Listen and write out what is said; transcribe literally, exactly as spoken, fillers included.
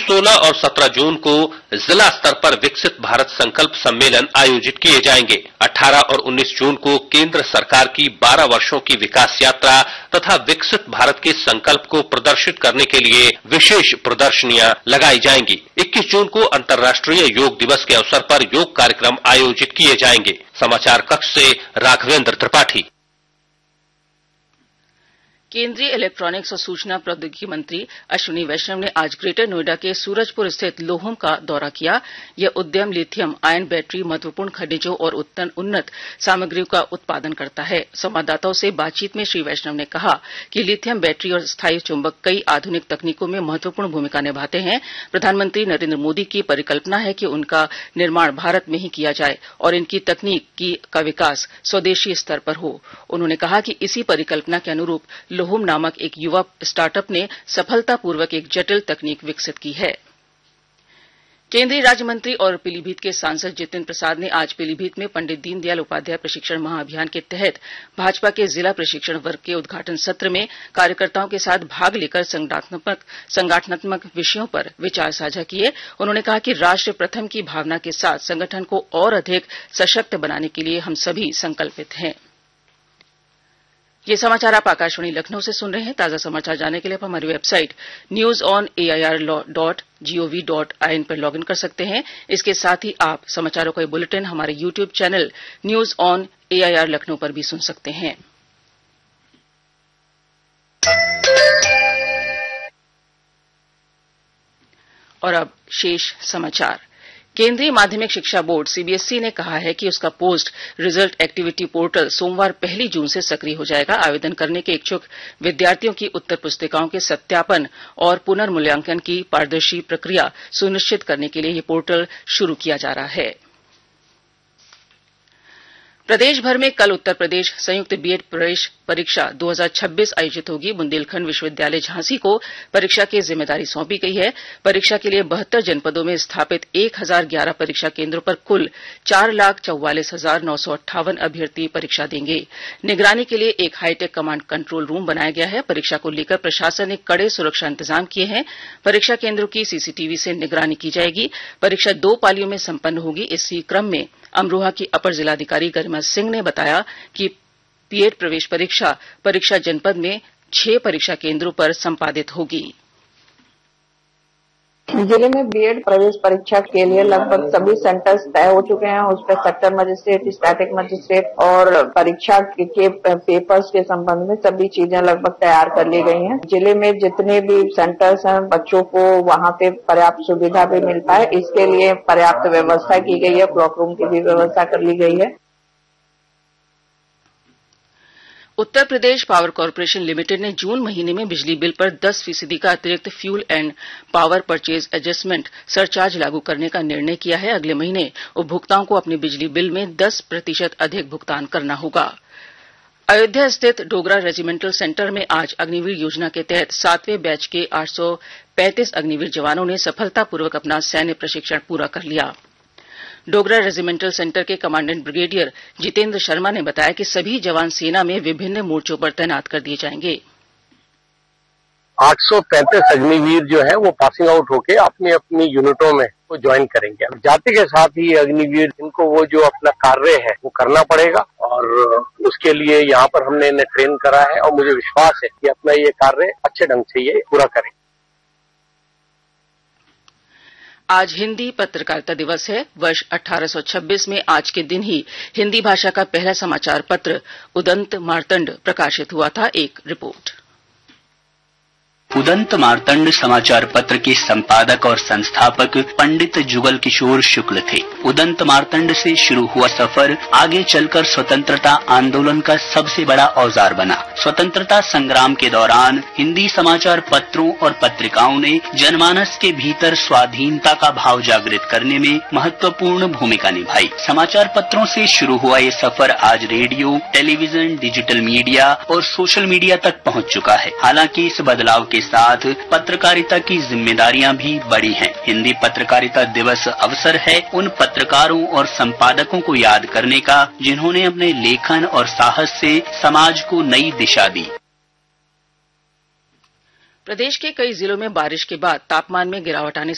सोलह और सत्रह जून को जिला स्तर पर विकसित भारत संकल्प सम्मेलन आयोजित किए जाएंगे। अठारह और उन्नीस जून को केंद्र सरकार की बारह वर्षों की विकास यात्रा तथा विकसित भारत के संकल्प को प्रदर्शित करने के लिए विशेष प्रदर्शनियां लगाई जाएंगी। इक्कीस जून को अंतर्राष्ट्रीय योग दिवस के अवसर पर योग कार्यक्रम आयोजित किए जाएंगे। समाचार कक्ष से राघवेंद्र त्रिपाठी। केंद्रीय इलेक्ट्रॉनिक्स और सूचना प्रौद्योगिकी मंत्री अश्विनी वैष्णव ने आज ग्रेटर नोएडा के सूरजपुर स्थित लोहम का दौरा किया। यह उद्यम लिथियम आयन बैटरी, महत्वपूर्ण खनिजों और उन्नत सामग्रियों का उत्पादन करता है। संवाददाताओं से बातचीत में श्री वैष्णव ने कहा कि लिथियम बैटरी और स्थायी चुंबक कई आधुनिक तकनीकों में महत्वपूर्ण भूमिका निभाते हैं। प्रधानमंत्री नरेंद्र मोदी की परिकल्पना है कि उनका निर्माण भारत में ही किया जाए और इनकी तकनीक की का विकास स्वदेशी स्तर पर हो। उन्होंने कहा कि इसी परिकल्पना के अनुरूप लोहम नामक एक युवा स्टार्टअप ने सफलतापूर्वक एक जटिल तकनीक विकसित की है। केंद्रीय राज्य मंत्री और पीलीभीत के सांसद जितेंद्र प्रसाद ने आज पीलीभीत में पंडित दीनदयाल उपाध्याय प्रशिक्षण महाअभियान के तहत भाजपा के जिला प्रशिक्षण वर्ग के उद्घाटन सत्र में कार्यकर्ताओं के साथ भाग लेकर संगठनात्मक संगठनात्मक विषयों पर विचार साझा किए। उन्होंने कहा कि राष्ट्र प्रथम की भावना के साथ संगठन को और अधिक सशक्त बनाने के लिए हम सभी संकल्पित हैं। ये समाचार आप आकाशवाणी लखनऊ से सुन रहे हैं। ताजा समाचार जानने के लिए आप हमारी website news on A I R dot gov dot I N पर लॉगिन कर सकते हैं। इसके साथ ही आप समाचारों का बुलेटिन हमारे YouTube channel news on A I R Lucknow पर भी सुन सकते हैं। और अब शेष समाचार। केंद्रीय माध्यमिक शिक्षा बोर्ड सीबीएसई ने कहा है कि उसका पोस्ट रिजल्ट एक्टिविटी पोर्टल सोमवार पहली जून से सक्रिय हो जाएगा। आवेदन करने के इच्छुक विद्यार्थियों की उत्तर पुस्तिकाओं के सत्यापन और पुनर्मूल्यांकन की पारदर्शी प्रक्रिया सुनिश्चित करने के लिए यह पोर्टल शुरू किया जा रहा है। प्रदेश भर में कल उत्तर प्रदेश संयुक्त बीएड प्रवेश परीक्षा दो हज़ार छब्बीस आयोजित होगी। बुंदेलखंड विश्वविद्यालय झांसी को परीक्षा की जिम्मेदारी सौंपी गई है। परीक्षा के लिए बहत्तर जनपदों में स्थापित एक हजार ग्यारह परीक्षा केंद्रों पर कुल चार लाख चौवालीस हजार नौ सौ अट्ठावन अभ्यर्थी परीक्षा देंगे। निगरानी के लिए एक हाईटेक कमांड कंट्रोल रूम बनाया गया है। परीक्षा को लेकर प्रशासन ने कड़े सुरक्षा इंतजाम किए हैं। परीक्षा केंद्रों की सीसीटीवी से निगरानी की जाएगी। परीक्षा दो पालियों में संपन्न होगी। इसी क्रम में अमरोहा की अपर जिलाधिकारी गरिमा सिंह ने बताया कि बीएड प्रवेश परीक्षा परीक्षा जनपद में छह परीक्षा केंद्रों पर संपादित होगी। जिले में बीएड प्रवेश परीक्षा के लिए लगभग सभी सेंटर्स तय हो चुके हैं। उस पर सेक्टर मजिस्ट्रेट, स्टैटिक मजिस्ट्रेट और परीक्षा के पेपर्स के संबंध में सभी चीजें लगभग तैयार कर ली गई हैं। जिले में जितने भी सेंटर्स हैं, बच्चों को वहां पे पर्याप्त सुविधा भी मिल पाए, इसके लिए पर्याप्त व्यवस्था की गई है। क्लॉक रूम की भी व्यवस्था कर ली गई है। Uttar Pradesh power corporation limited ने जून महीने में बिजली बिल पर दस फीसदी का अतिरिक्त fuel and power purchase adjustment surcharge लागू करने का निर्णय किया है। अगले महीने उपभोक्ताओं को अपने बिजली बिल में दस प्रतिशत अधिक भुगतान करना होगा। अयोध्या स्थित डोगरा रेजिमेंटल सेंटर में आज अग्निवीर योजना के तहत सातवें बैच के आठ सौ पैंतीस अग्निवीर जवानों ने सफलतापूर्वक अपना सैन्य प्रशिक्षण पूरा कर लिया। डोगरा रेजिमेंटल सेंटर के कमांडेंट ब्रिगेडियर जितेंद्र शर्मा ने बताया कि सभी जवान सेना में विभिन्न मोर्चों पर तैनात कर दिए जाएंगे। आठ सौ पैंतीस अग्निवीर जो है वो पासिंग आउट होके अपनी अपनी यूनिटों में वो ज्वाइन करेंगे। जाति के साथ ही अग्निवीर इनको वो जो अपना कार्य है वो करना पड़ेगा और उसके लिए यहाँ पर हमने इन्हें ट्रेन करा है और मुझे विश्वास है कि अपना ये कार्य अच्छे ढंग से ये पूरा करेंगे। आज हिंदी पत्रकारिता दिवस है। वर्ष अठारह सौ छब्बीस में आज के दिन ही हिंदी भाषा का पहला समाचार पत्र उदंत मार्तंड प्रकाशित हुआ था। एक रिपोर्ट। उदंत मार्तंड समाचार पत्र के संपादक और संस्थापक पंडित जुगल किशोर शुक्ल थे। उदंत मार्तंड से शुरू हुआ सफर आगे चलकर स्वतंत्रता आंदोलन का सबसे बड़ा औजार बना। स्वतंत्रता संग्राम के दौरान हिंदी समाचार पत्रों और पत्रिकाओं ने जनमानस के भीतर स्वाधीनता का भाव जागृत करने में महत्वपूर्ण भूमिका निभाई। समाचार पत्रों से शुरू हुआ ये सफर आज रेडियो, टेलीविजन, डिजिटल मीडिया और सोशल मीडिया तक पहुंच चुका है। हालांकि इस बदलाव के साथ पत्रकारिता की जिम्मेदारियां भी बढ़ी हैं। हिंदी पत्रकारिता दिवस अवसर है उन पत्रकारों और संपादकों को याद करने का जिन्होंने अपने लेखन और साहस से समाज को नई दिशा दी। प्रदेश के कई जिलों में बारिश के बाद तापमान में गिरावट आने